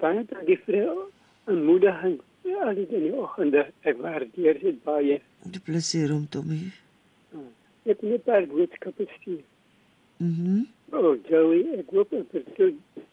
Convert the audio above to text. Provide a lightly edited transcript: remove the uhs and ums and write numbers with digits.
baie dankie vir die aanmoediging. Al die in die oggende, ek waardeer dit baie. Die plesier om Tommy. Ek het net 'n paar boodskappe stuur. Mhm. Oh, Joey, ek hoop ek vertel